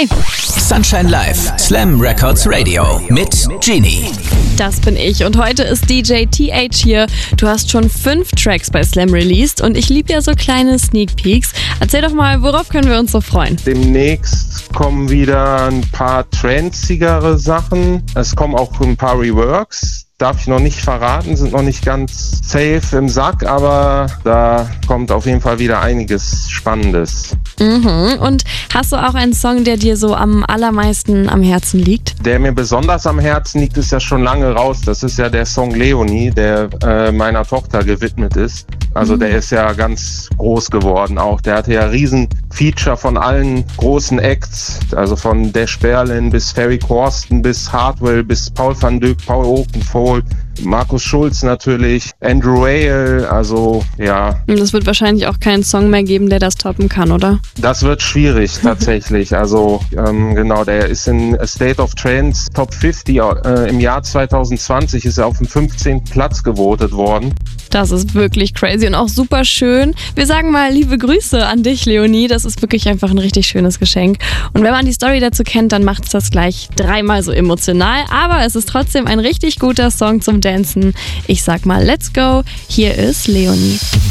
Hi. Sunshine Live, Slam Records Radio mit Genie. Das bin ich und heute ist DJ TH hier. Du hast schon 5 Tracks bei Slam released und ich liebe ja so kleine Sneak Peeks. Erzähl doch mal, worauf können wir uns so freuen? Demnächst kommen wieder ein paar tranzigere Sachen. Es kommen auch ein paar Reworks. Darf ich noch nicht verraten, sind noch nicht ganz safe im Sack, aber da kommt auf jeden Fall wieder einiges Spannendes. Und hast du auch einen Song, der dir so am allermeisten am Herzen liegt? Der mir besonders am Herzen liegt, ist ja schon lange raus. Das ist ja der Song Leonie, der meiner Tochter gewidmet ist. Also der ist ja ganz groß geworden auch. Der hatte ja riesen Feature von allen großen Acts. Also von Dash Berlin bis Ferry Corsten bis Hardwell bis Paul van Dyk, Paul Oakenfold, Markus Schulz natürlich, Andrew Whale, also ja. Und es wird wahrscheinlich auch keinen Song mehr geben, der das toppen kann, oder? Das wird schwierig tatsächlich. Also genau, der ist in A State of Trance Top 50 im Jahr 2020 ist er auf dem 15. Platz gewotet worden. Das ist wirklich crazy und auch super schön. Wir sagen mal liebe Grüße an dich, Leonie. Das ist wirklich einfach ein richtig schönes Geschenk. Und wenn man die Story dazu kennt, dann macht es das gleich 3-mal so emotional. Aber es ist trotzdem ein richtig guter Song zum Dancen. Ich sag mal, let's go. Hier ist Leonie.